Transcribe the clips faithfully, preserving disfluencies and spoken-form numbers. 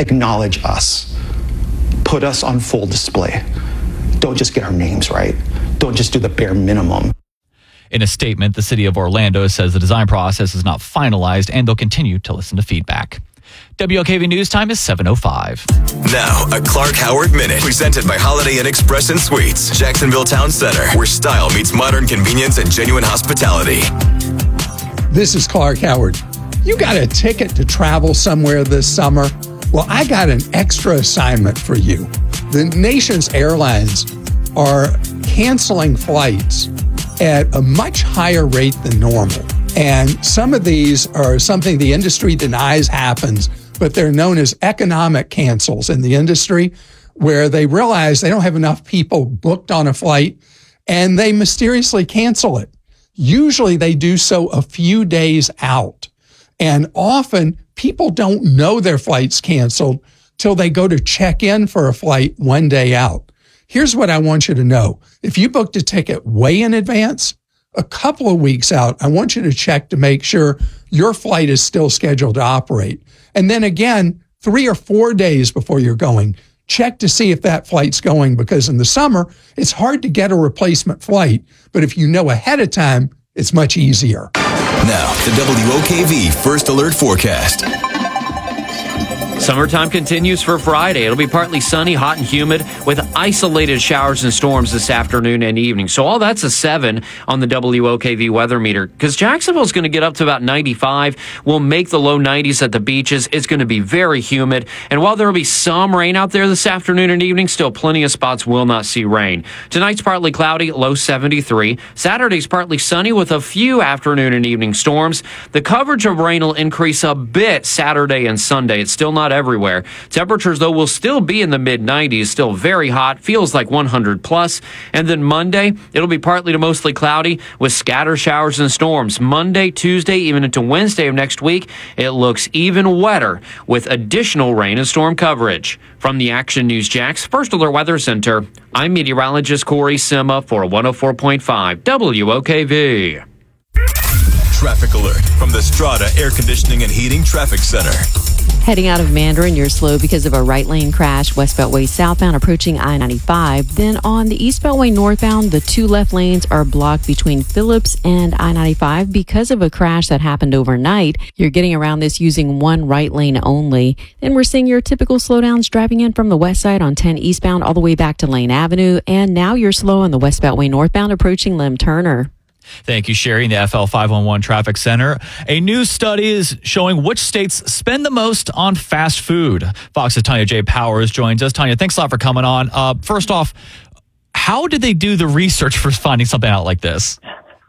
acknowledge us. Put us on full display. Don't just get our names right. Don't just do the bare minimum. In a statement, the city of Orlando says the design process is not finalized and they'll continue to listen to feedback. W L K V News Time is seven oh five. Now, a Clark Howard Minute, presented by Holiday Inn Express and Suites, Jacksonville Town Center, where style meets modern convenience and genuine hospitality. This is Clark Howard. You got a ticket to travel somewhere this summer? Well, I got an extra assignment for you. The nation's airlines are canceling flights at a much higher rate than normal. And some of these are something the industry denies happens, but they're known as economic cancels in the industry, where they realize they don't have enough people booked on a flight and they mysteriously cancel it. Usually they do so a few days out. And often people don't know their flight's canceled till they go to check in for a flight one day out. Here's what I want you to know. If you booked a ticket way in advance, a couple of weeks out, I want you to check to make sure your flight is still scheduled to operate. And then again, three or four days before you're going, check to see if that flight's going, because in the summer, it's hard to get a replacement flight. But if you know ahead of time, it's much easier. Now, the W O K V First Alert Forecast. Summertime continues for Friday. It'll be partly sunny, hot and humid with isolated showers and storms this afternoon and evening. So all that's a seven on the W O K V weather meter, because Jacksonville's going to get up to about ninety-five. We'll make the low nineties at the beaches. It's going to be very humid. And while there will be some rain out there this afternoon and evening, still plenty of spots will not see rain. Tonight's partly cloudy, low seventy-three. Saturday's partly sunny with a few afternoon and evening storms. The coverage of rain will increase a bit Saturday and Sunday. It's still not everywhere. Temperatures, though, will still be in the mid nineties, still very hot, feels like one hundred plus. And then Monday, it'll be partly to mostly cloudy with scattered showers and storms. Monday, Tuesday, even into Wednesday of next week, it looks even wetter with additional rain and storm coverage. From the Action News Jax First Alert Weather Center, I'm meteorologist Corey Sima for one oh four point five W O K V. Traffic alert from the Strata Air Conditioning and Heating Traffic Center. Heading out of Mandarin, you're slow because of a right lane crash, West Beltway southbound approaching I ninety-five. Then on the East Beltway northbound, the two left lanes are blocked between Phillips and I ninety-five because of a crash that happened overnight. You're getting around this using one right lane only. Then we're seeing your typical slowdowns driving in from the west side on ten eastbound all the way back to Lane Avenue. And now you're slow on the West Beltway northbound approaching Lim Turner. Thank you, Sherry, in the F L five one one Traffic Center. A new study is showing which states spend the most on fast food. Fox's Tanya J. Powers joins us. Tanya, thanks a lot for coming on. Uh, first off, how did they do the research for finding something out like this?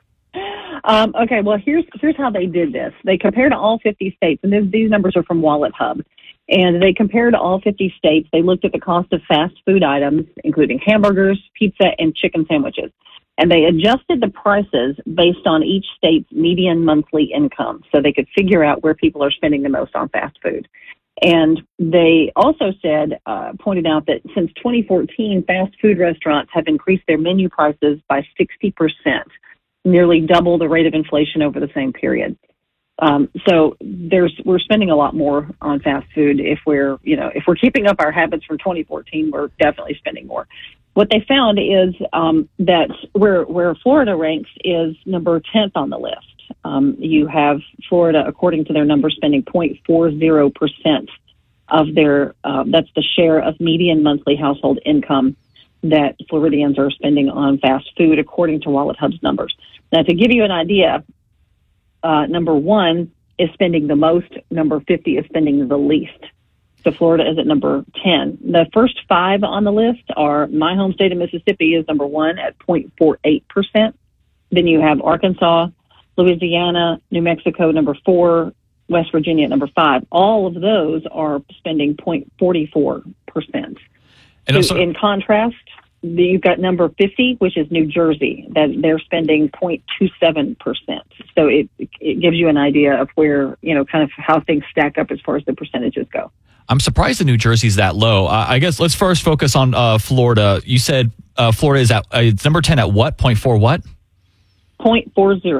Um, okay, well, here's here's how they did this. They compared all fifty states, and this, these numbers are from Wallet Hub. And they compared all fifty states. They looked at the cost of fast food items, including hamburgers, pizza, and chicken sandwiches. And they adjusted the prices based on each state's median monthly income, so they could figure out where people are spending the most on fast food. And they also said, uh, pointed out that since twenty fourteen, fast food restaurants have increased their menu prices by sixty percent, nearly double the rate of inflation over the same period. Um, so there's we're spending a lot more on fast food. If we're you know if we're keeping up our habits from twenty fourteen, we're definitely spending more. What they found is um, that where where Florida ranks is number tenth on the list. Um, you have Florida, according to their numbers, spending zero point four zero percent of their, uh, that's the share of median monthly household income that Floridians are spending on fast food, according to Wallet Hub's numbers. Now, to give you an idea, uh, number one is spending the most, number fifty is spending the least. So Florida is at number ten. The first five on the list are my home state of Mississippi is number one at zero point four eight percent. Then you have Arkansas, Louisiana, New Mexico, number four, West Virginia at number five. All of those are spending zero point four four percent. And so in contrast, you've got number fifty, which is New Jersey, that they're spending zero point two seven percent. So it it gives you an idea of where, you know, kind of how things stack up as far as the percentages go. I'm surprised that New Jersey's that low. Uh, I guess let's first focus on uh, Florida. You said uh, Florida is at uh, it's number ten at what? Point four what? Point four zero.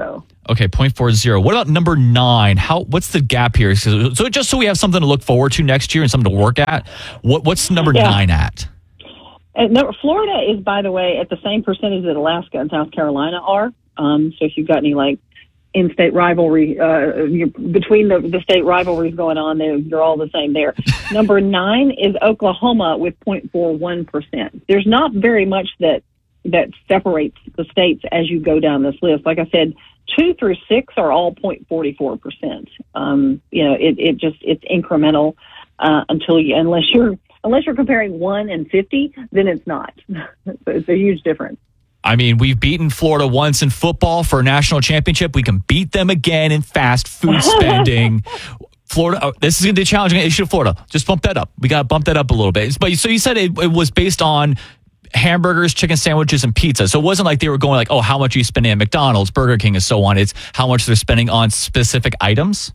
Okay, zero point four zero. What about number nine? How? What's the gap here? So, so just so we have something to look forward to next year and something to work at, what, what's number Yeah. nine at? Uh, no, Florida is, by the way, at the same percentage that Alaska and South Carolina are. Um, so if you've got any like in-state rivalry uh, you're, between the, the state rivalries going on, they're, they're all the same there. Number nine is Oklahoma with zero point four one percent. There's not very much that that separates the states as you go down this list. Like I said, two through six are all zero point four four percent. Um, you know, it, it just it's incremental uh, until you unless you're unless you're comparing one and fifty, then it's not. So it's a huge difference. I mean, we've beaten Florida once in football for a national championship. We can beat them again in fast food spending. Florida, oh, this is going to be a challenging issue of Florida. Just bump that up. We got to bump that up a little bit. But so you said it, it was based on hamburgers, chicken sandwiches, and pizza. So it wasn't like they were going like, oh, how much are you spending at McDonald's, Burger King, and so on. It's how much they're spending on specific items.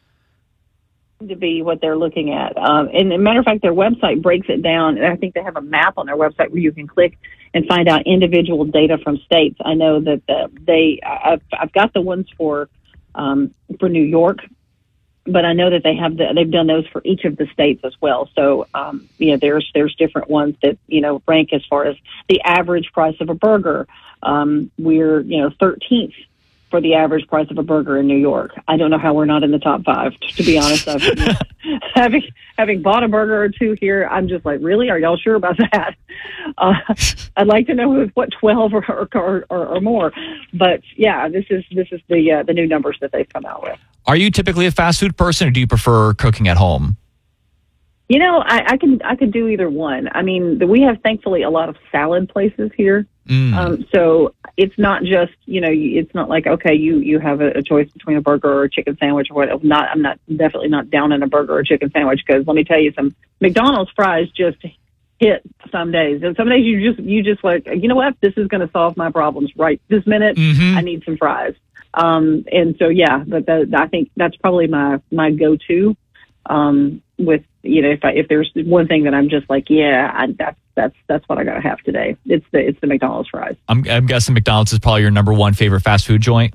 To be what they're looking at. Um, and as a matter of fact, their website breaks it down. And I think they have a map on their website where you can click and find out individual data from states. I know that the, they, I've, I've got the ones for um, for New York, but I know that they have the, they've done those for each of the states as well. So um, you know, there's there's different ones that you know rank as far as the average price of a burger. Um, we're you know thirteenth for the average price of a burger in New York. I don't know how we're not in the top five, to be honest. I've, having having bought a burger or two here, I'm just like, really? Are y'all sure about that? Uh, I'd like to know what twelve or or, or or more. But yeah, this is this is the uh, the new numbers that they've come out with. Are you typically a fast food person, or do you prefer cooking at home? You know, I, I can I could do either one. I mean, the, we have thankfully a lot of salad places here. Mm. Um, so it's not just, you know, it's not like, okay, you, you have a, a choice between a burger or a chicken sandwich or what. Not, I'm not definitely not down in a burger or chicken sandwich because let me tell you, some McDonald's fries just hit some days. And some days you just, you just like, you know what, this is going to solve my problems right this minute. Mm-hmm. I need some fries. Um, and so, yeah, but that, I think that's probably my, my go-to. Um, with, you know, if I, if there's one thing that I'm just like, yeah, I, that's, that's, that's what I got to have today. It's the, it's the McDonald's fries. I'm, I'm guessing McDonald's is probably your number one favorite fast food joint.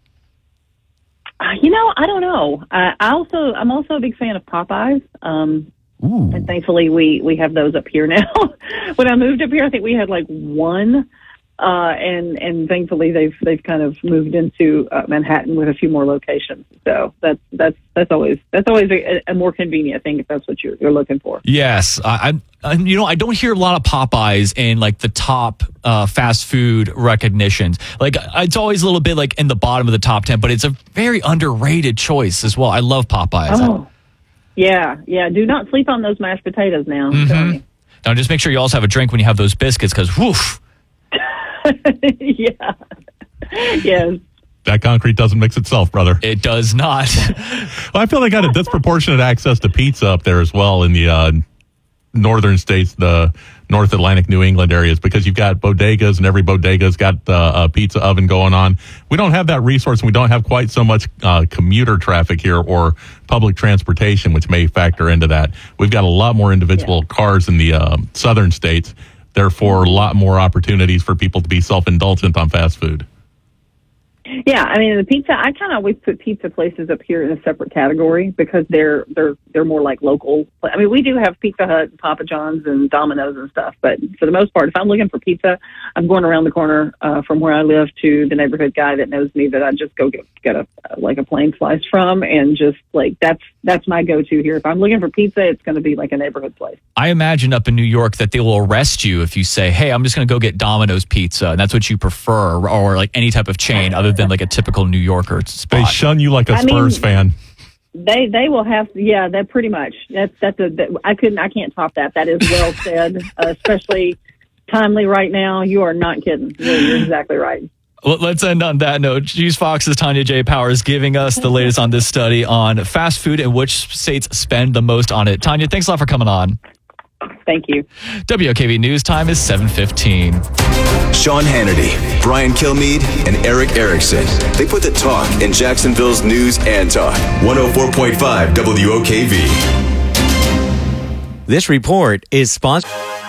Uh, you know, I don't know. I, I also, I'm also a big fan of Popeyes. Um, Ooh. and thankfully we, we have those up here now. When I moved up here, I think we had like one. Uh, and, and thankfully they've, they've kind of moved into uh, Manhattan with a few more locations. So that's, that's, that's always, that's always a, a more convenient thing if that's what you're, you're looking for. Yes. I, I, you know, I don't hear a lot of Popeyes in like the top uh, fast food recognitions. Like it's always a little bit like in the bottom of the top ten, but it's a very underrated choice as well. I love Popeyes. Oh, yeah. Yeah. Do not sleep on those mashed potatoes now. I'm telling you. Now just make sure you also have a drink when you have those biscuits because woof. Yeah. Yes. That concrete doesn't mix itself, brother. It does not. Well, I feel they got a disproportionate access to pizza up there as well in the uh, northern states, the North Atlantic, New England areas, because you've got bodegas and every bodega's got uh, a pizza oven going on. We don't have that resource and we don't have quite so much uh, commuter traffic here or public transportation, which may factor into that. We've got a lot more individual yeah. cars in the uh, southern states. Therefore, a lot more opportunities for people to be self-indulgent on fast food. Yeah, I mean, the pizza, I kind of always put pizza places up here in a separate category because they're they're they're more like local. I mean, we do have Pizza Hut, and Papa John's, and Domino's and stuff, but for the most part, if I'm looking for pizza, I'm going around the corner uh, from where I live to the neighborhood guy that knows me that I just go get, get a like a plain slice from, and just like that's that's my go-to here. If I'm looking for pizza, it's going to be like a neighborhood place. I imagine up in New York that they will arrest you if you say, "Hey, I'm just going to go get Domino's pizza," and that's what you prefer, or, or like any type of chain other than like a typical New Yorker spot. They shun you like a I Spurs mean, fan. They they will have yeah that pretty much that's that's a that, I couldn't I can't top that. That is well said, uh, especially timely right now. You are not kidding. You're, you're exactly right. Well, let's end on that note. Juice Fox's Tanya J. Powers giving us the latest on this study on fast food and which states spend the most on it. Tanya, thanks a lot for coming on. Thank you. W O K V News time is seven fifteen. Sean Hannity, Brian Kilmeade, and Eric Erickson. They put the talk in Jacksonville's news and talk. one oh four point five W O K V. This report is sponsored.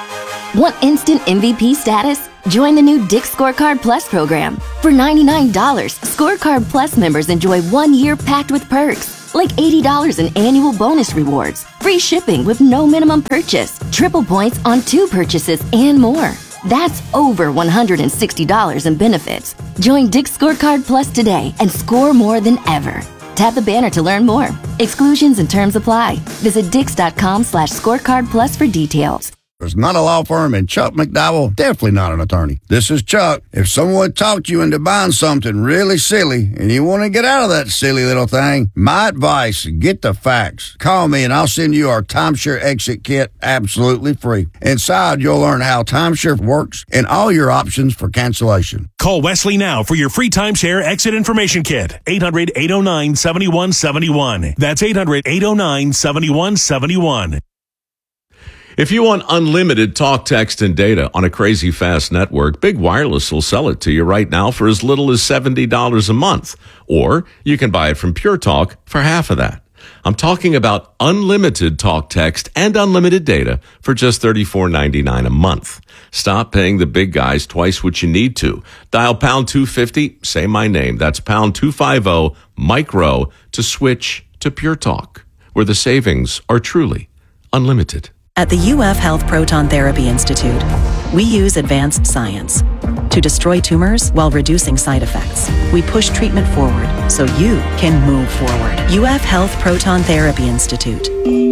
Want instant M V P status? Join the new Dick's Scorecard Plus program. For ninety-nine dollars, Scorecard Plus members enjoy one year packed with perks, like eighty dollars in annual bonus rewards, free shipping with no minimum purchase, triple points on two purchases, and more. That's over one hundred sixty dollars in benefits. Join Dick's Scorecard Plus today and score more than ever. Tap the banner to learn more. Exclusions and terms apply. Visit dix.com slash scorecard plus for details. It's not a law firm, and Chuck McDowell, definitely not an attorney. This is Chuck. If someone talked you into buying something really silly and you want to get out of that silly little thing, my advice, get the facts. Call me and I'll send you our timeshare exit kit absolutely free. Inside, you'll learn how timeshare works and all your options for cancellation. Call Wesley now for your free timeshare exit information kit. eight hundred, eight oh nine, seven one seven one. That's eight hundred, eight oh nine, seven one seven one. If you want unlimited talk, text, and data on a crazy fast network, Big Wireless will sell it to you right now for as little as seventy dollars a month. Or you can buy it from Pure Talk for half of that. I'm talking about unlimited talk, text, and unlimited data for just thirty-four ninety-nine a month. Stop paying the big guys twice what you need to. Dial pound two fifty, say my name. That's pound two fifty, micro, to switch to Pure Talk, where the savings are truly unlimited. At the U F Health Proton Therapy Institute, we use advanced science to destroy tumors while reducing side effects. We push treatment forward so you can move forward. U F Health Proton Therapy Institute.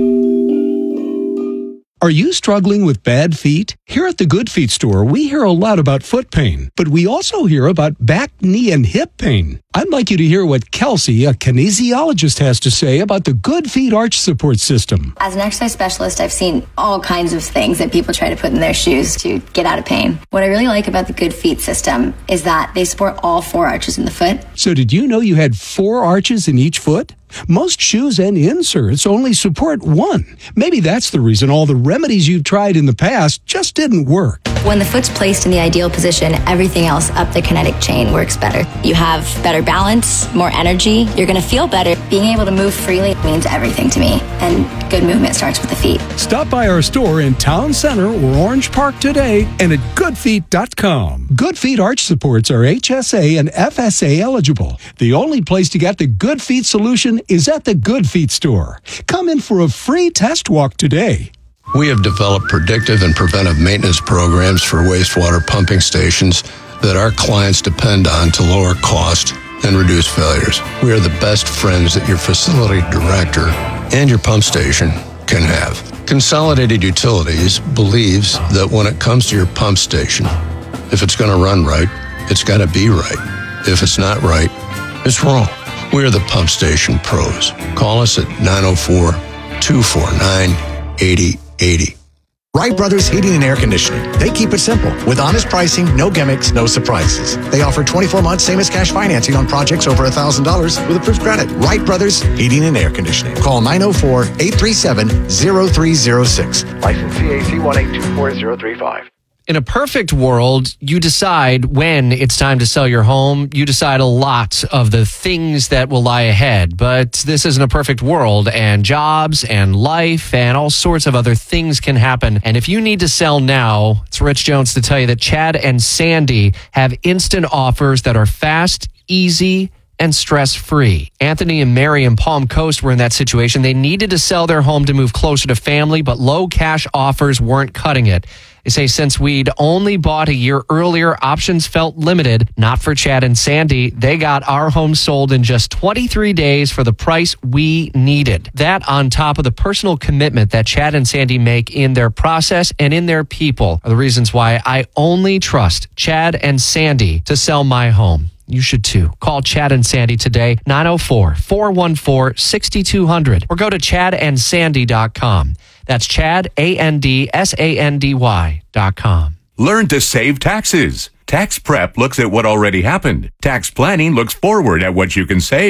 Are you struggling with bad feet? Here at the Good Feet store, we hear a lot about foot pain, but we also hear about back, knee, and hip pain. I'd like you to hear what Kelsey, a kinesiologist, has to say about the Good Feet Arch Support System. As an exercise specialist, I've seen all kinds of things that people try to put in their shoes to get out of pain. What I really like about the Good Feet system is that they support all four arches in the foot. So did you know you had four arches in each foot? Most shoes and inserts only support one. Maybe that's the reason all the remedies you've tried in the past just didn't work. When the foot's placed in the ideal position, everything else up the kinetic chain works better. You have better balance, more energy. You're going to feel better. Being able to move freely means everything to me. And good movement starts with the feet. Stop by our store in Town Center or Orange Park today and at good feet dot com. Good Feet Arch Supports are H S A and F S A eligible. The only place to get the Good Feet solution is at the Good Feet store. Come in for a free test walk today. We have developed predictive and preventive maintenance programs for wastewater pumping stations that our clients depend on to lower cost and reduce failures. We are the best friends that your facility director and your pump station can have. Consolidated Utilities believes that when it comes to your pump station, if it's going to run right, it's got to be right. If it's not right, it's wrong. We are the Pump Station Pros. Call us at nine oh four, two four nine, eight oh eight oh. Wright Brothers Heating and Air Conditioning. They keep it simple with honest pricing, no gimmicks, no surprises. They offer twenty-four months same as cash financing on projects over one thousand dollars with approved credit. Wright Brothers Heating and Air Conditioning. Call nine oh four, eight three seven, oh three oh six. License C A C one eight two four zero three five. In a perfect world, you decide when it's time to sell your home. You decide a lot of the things that will lie ahead. But this isn't a perfect world, and jobs and life and all sorts of other things can happen. And if you need to sell now, it's Rich Jones to tell you that Chad and Sandy have instant offers that are fast, easy, and stress-free. Anthony and Mary in Palm Coast were in that situation. They needed to sell their home to move closer to family, but low cash offers weren't cutting it. They say since we'd only bought a year earlier, options felt limited. Not for Chad and Sandy. They got our home sold in just twenty-three days for the price we needed. That on top of the personal commitment that Chad and Sandy make in their process and in their people are the reasons why I only trust Chad and Sandy to sell my home. You should too. Call Chad and Sandy today, nine oh four, four one four, six two zero zero, or go to chad and sandy dot com. That's Chad, A N D S A N D Y dot com. Learn to save taxes. Tax prep looks at what already happened. Tax planning looks forward at what you can save.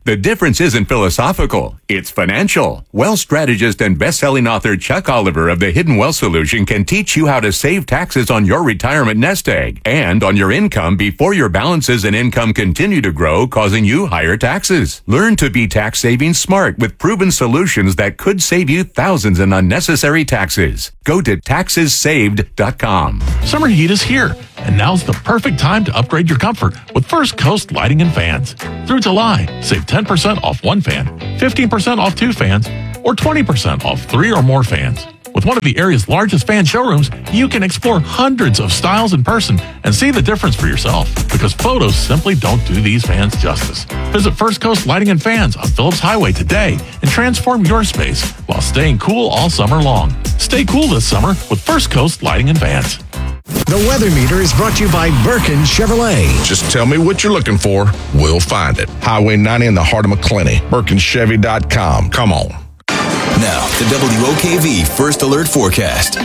The difference isn't philosophical, it's financial. Wealth strategist and best-selling author Chuck Oliver of The Hidden Wealth Solution can teach you how to save taxes on your retirement nest egg and on your income before your balances and income continue to grow, causing you higher taxes. Learn to be tax saving smart with proven solutions that could save you thousands in unnecessary taxes. Go to taxes saved dot com. Summer heat is here, and now's the perfect time to upgrade your comfort with First Coast Lighting and Fans. Through July, save ten percent off one fan, fifteen percent off two fans, or twenty percent off three or more fans. With one of the area's largest fan showrooms, you can explore hundreds of styles in person and see the difference for yourself, because photos simply don't do these fans justice. Visit First Coast Lighting and Fans on Phillips Highway today and transform your space while staying cool all summer long. Stay cool this summer with First Coast Lighting and Fans. The Weather Meter is brought to you by Birkin Chevrolet. Just tell me what you're looking for. We'll find it. Highway ninety in the heart of McClenny. Birkin Chevy dot com. Come on. Now, the W O K V First Alert Forecast.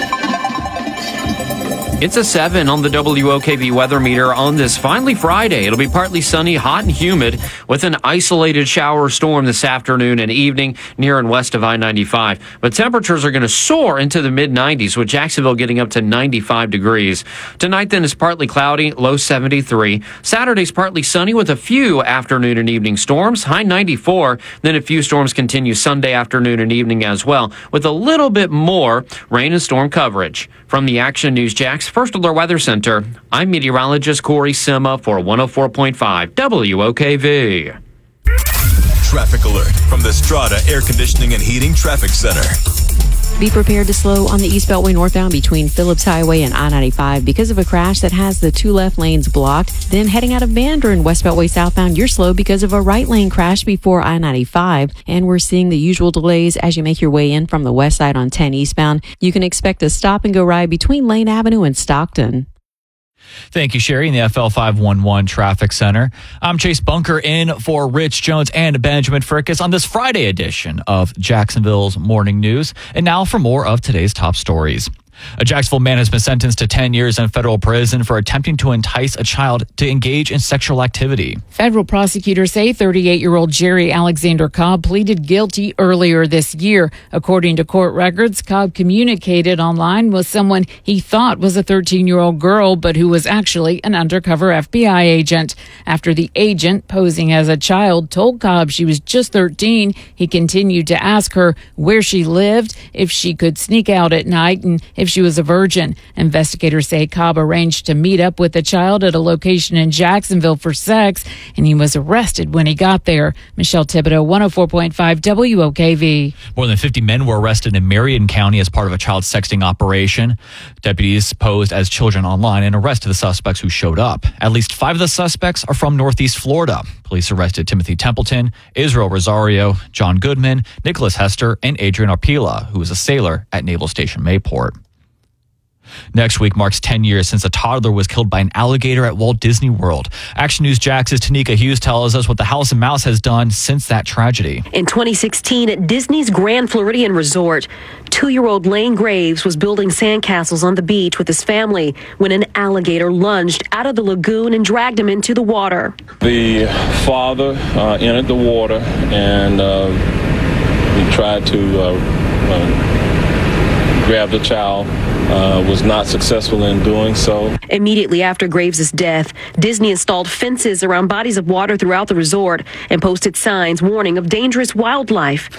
It's a seven on the W O K V weather meter on this finally Friday. It'll be partly sunny, hot and humid with an isolated shower storm this afternoon and evening near and west of I ninety-five. But temperatures are going to soar into the mid nineties with Jacksonville getting up to ninety-five degrees. Tonight then is partly cloudy, low seventy-three. Saturday's partly sunny with a few afternoon and evening storms, high ninety-four. Then a few storms continue Sunday afternoon and evening as well with a little bit more rain and storm coverage. From the Action News Jax First Alert Weather Center, I'm meteorologist Corey Sima for one oh four point five W O K V. Traffic alert from the Strata Air Conditioning and Heating Traffic Center. Be prepared to slow on the East Beltway northbound between Phillips Highway and I ninety-five because of a crash that has the two left lanes blocked. Then heading out of Mandarin, West Beltway southbound, you're slow because of a right lane crash before I ninety-five. And we're seeing the usual delays as you make your way in from the west side on ten eastbound. You can expect a stop and go ride between Lane Avenue and Stockton. Thank you, Sherry, in the F L five one one Traffic Center. I'm Chase Bunker in for Rich Jones and Benjamin Frickus on this Friday edition of Jacksonville's Morning News. And now for more of today's top stories. A Jacksonville man has been sentenced to ten years in federal prison for attempting to entice a child to engage in sexual activity. Federal prosecutors say thirty-eight-year-old Jerry Alexander Cobb pleaded guilty earlier this year. According to court records, Cobb communicated online with someone he thought was a thirteen-year-old girl, but who was actually an undercover F B I agent. After the agent, posing as a child, told Cobb she was just thirteen, he continued to ask her where she lived, if she could sneak out at night, and if she was a virgin. Investigators say Cobb arranged to meet up with the child at a location in Jacksonville for sex, and he was arrested when he got there. Michelle Thibodeau, one oh four point five W O K V. More than fifty men were arrested in Marion County as part of a child sexting operation. Deputies posed as children online and arrested the suspects who showed up. At least five of the suspects are from Northeast Florida. Police arrested Timothy Templeton, Israel Rosario, John Goodman, Nicholas Hester, and Adrian Arpila, who was a sailor at Naval Station Mayport. Next week marks ten years since a toddler was killed by an alligator at Walt Disney World. Action News Jax's Tanika Hughes tells us what the House and Mouse has done since that tragedy. In twenty sixteen, at Disney's Grand Floridian Resort, two-year-old Lane Graves was building sandcastles on the beach with his family when an alligator lunged out of the lagoon and dragged him into the water. The father uh, entered the water and uh, he tried to uh, uh, grab the child. Uh, was not successful in doing so. Immediately after Graves' death, Disney installed fences around bodies of water throughout the resort and posted signs warning of dangerous wildlife.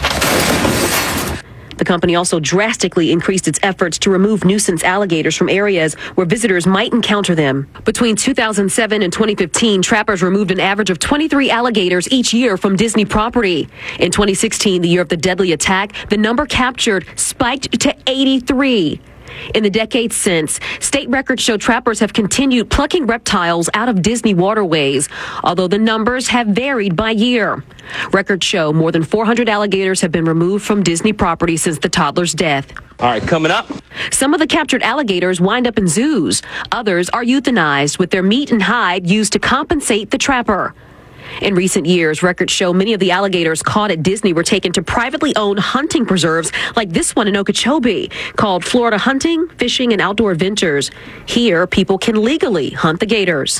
The company also drastically increased its efforts to remove nuisance alligators from areas where visitors might encounter them. Between two thousand seven and twenty fifteen, trappers removed an average of twenty-three alligators each year from Disney property. In twenty sixteen, the year of the deadly attack, the number captured spiked to eighty-three. In the decades since, state records show trappers have continued plucking reptiles out of Disney waterways, although the numbers have varied by year. Records show more than four hundred alligators have been removed from Disney property since the toddler's death. All right, coming up. Some of the captured alligators wind up in zoos. Others are euthanized with their meat and hide used to compensate the trapper. In recent years, records show many of the alligators caught at Disney were taken to privately owned hunting preserves like this one in Okeechobee, called Florida Hunting, Fishing, and Outdoor Ventures. Here, people can legally hunt the gators.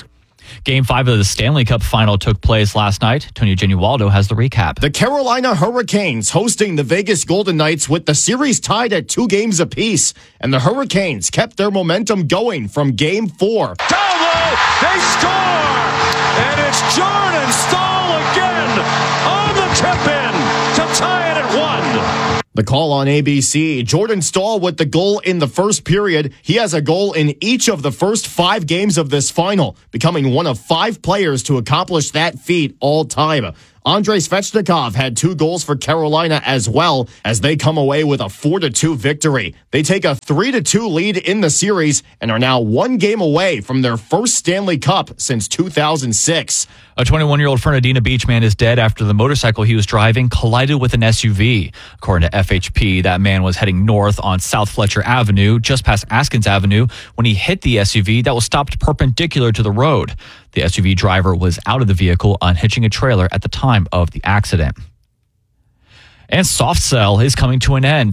Game five of the Stanley Cup final took place last night. Tony Genualdo has the recap. The Carolina Hurricanes hosting the Vegas Golden Knights with the series tied at two games apiece. And the Hurricanes kept their momentum going from game four. Down low, they score! And it's Jordan Staal again on the tip-in to tie it at one. The call on A B C, Jordan Staal with the goal in the first period. He has a goal in each of the first five games of this final, becoming one of five players to accomplish that feat all time. Andrei Svechnikov had two goals for Carolina as well as they come away with a four to two victory. They take a three to two lead in the series and are now one game away from their first Stanley Cup since two thousand six. A twenty-one-year-old Fernandina Beach man is dead after the motorcycle he was driving collided with an S U V. According to F H P, that man was heading north on South Fletcher Avenue, just past Askins Avenue, when he hit the S U V that was stopped perpendicular to the road. The S U V driver was out of the vehicle unhitching a trailer at the time of the accident. And Soft Cell is coming to an end.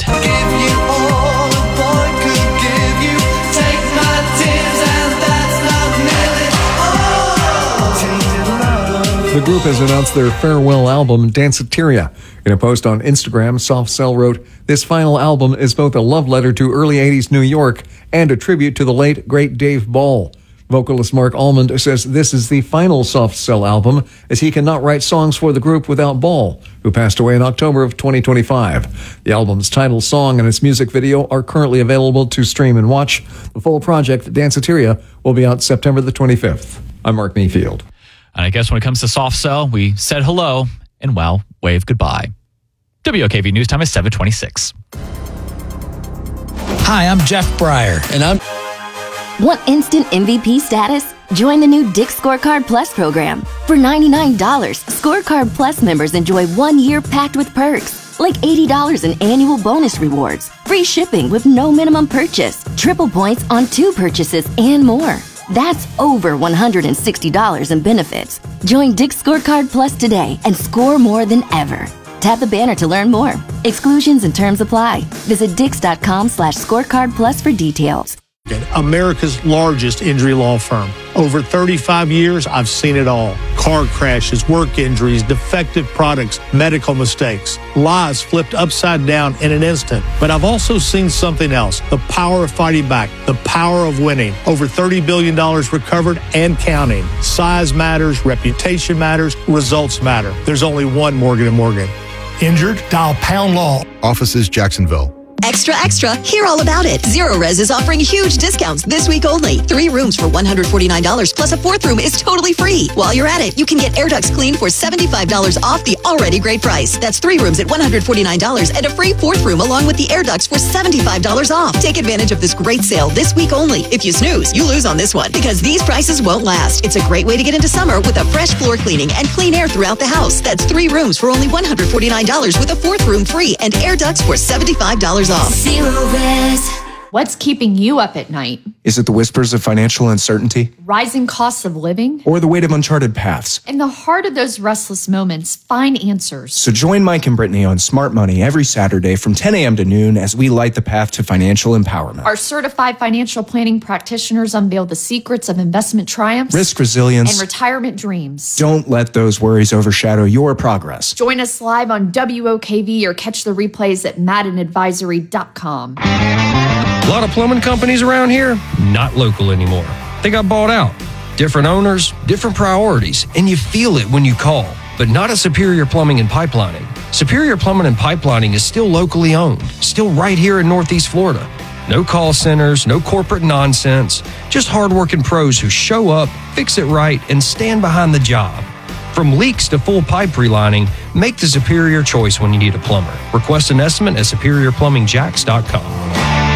The group has announced their farewell album, Danceteria. In a post on Instagram, Soft Cell wrote, "This final album is both a love letter to early eighties New York and a tribute to the late, great Dave Ball." Vocalist Mark Almond says this is the final Soft Cell album, as he cannot write songs for the group without Ball, who passed away in October of twenty twenty-five. The album's title song and its music video are currently available to stream and watch. The full project, Danceteria, will be out September the twenty-fifth. I'm Mark Mayfield. And I guess when it comes to Soft Cell, we said hello and, well, wave goodbye. W O K V News Time is seven twenty-six. Hi, I'm Jeff Breyer. And I'm... Want instant M V P status? Join the new Dick's Scorecard Plus program. For ninety-nine dollars, Scorecard Plus members enjoy one year packed with perks, like eighty dollars in annual bonus rewards, free shipping with no minimum purchase, triple points on two purchases, and more. That's over one hundred sixty dollars in benefits. Join Dick's Scorecard Plus today and score more than ever. Tap the banner to learn more. Exclusions and terms apply. Visit dix.com slash scorecard plus for details. America's largest injury law firm. Over thirty-five years, I've seen it all. Car crashes, work injuries, defective products, medical mistakes, lives flipped upside down in an instant. But I've also seen something else, the power of fighting back, the power of winning. Over thirty billion dollars recovered and counting. Size matters, reputation matters, results matter. There's only one Morgan and Morgan. Injured? Dial Pound Law. Offices Jacksonville. Extra, extra, hear all about it. Zero Res is offering huge discounts this week only. Three rooms for one hundred forty-nine dollars plus a fourth room is totally free. While you're at it, you can get air ducts cleaned for seventy-five dollars off the already great price. That's three rooms at one hundred forty-nine dollars and a free fourth room along with the air ducts for seventy-five dollars off. Take advantage of this great sale this week only. If you snooze, you lose on this one because these prices won't last. It's a great way to get into summer with a fresh floor cleaning and clean air throughout the house. That's three rooms for only one hundred forty-nine dollars with a fourth room free and air ducts for seventy-five dollars off. Zero Res. What's keeping you up at night? Is it the whispers of financial uncertainty? Rising costs of living? Or the weight of uncharted paths? In the heart of those restless moments, find answers. So join Mike and Brittany on Smart Money every Saturday from ten a.m. to noon as we light the path to financial empowerment. Our certified financial planning practitioners unveil the secrets of investment triumphs, risk resilience, and retirement dreams. Don't let those worries overshadow your progress. Join us live on W O K V or catch the replays at madden advisory dot com. A lot of plumbing companies around here, not local anymore. They got bought out. Different owners, different priorities, and you feel it when you call. But not at Superior Plumbing and Pipelining. Superior Plumbing and Pipelining is still locally owned, still right here in Northeast Florida. No call centers, no corporate nonsense, just hardworking pros who show up, fix it right, and stand behind the job. From leaks to full pipe relining, make the superior choice when you need a plumber. Request an estimate at superior plumbing jacks dot com.